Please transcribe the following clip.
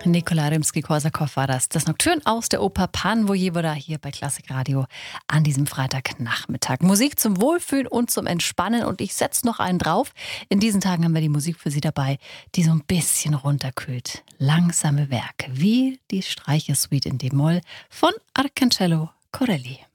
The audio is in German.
Nikola Rimski-Korsakow war das Nocturne aus der Oper Pan Vojevoda hier bei Klassik Radio an diesem Freitagnachmittag. Musik zum Wohlfühlen und zum Entspannen und ich setze noch einen drauf. In diesen Tagen haben wir die Musik für Sie dabei, die so ein bisschen runterkühlt. Langsame Werke, wie die Streichersuite in D-Moll von Arcangelo Corelli.